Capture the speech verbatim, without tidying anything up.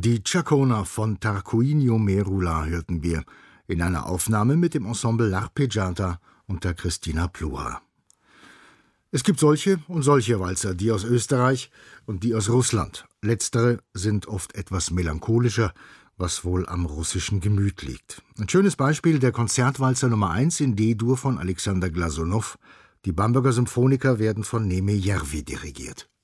Die Chacona von Tarquinio Merula hörten wir in einer Aufnahme mit dem Ensemble L'Arpeggiata unter Christina Pluhar. Es gibt solche und solche Walzer, die aus Österreich und die aus Russland. Letztere sind oft etwas melancholischer, was wohl am russischen Gemüt liegt. Ein schönes Beispiel der Konzertwalzer Nummer eins in D-Dur von Alexander Glasunow. Die Bamberger Symphoniker werden von Neme Järvi dirigiert.